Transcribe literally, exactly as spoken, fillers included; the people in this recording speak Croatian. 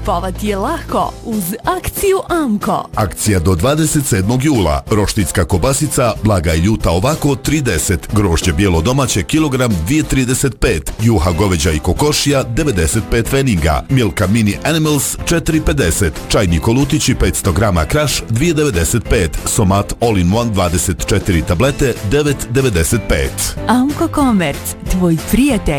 Kupovati je lako uz akciju Amko. Akcija do dvadeset sedmog jula. Roštiljska kobasica, blaga i ljuta ovako trideset, grožđe bijelo domaće kilogram dvije trideset pet, juha goveđa i kokošija devedeset pet pfenninga, Milka Mini Animals četiri pedeset, čajni kolutići petsto grama Kraš dvije devedeset pet, Somat All in One dvadeset četiri tablete devet devedeset pet. Amko Komerc, tvoj prijatelj.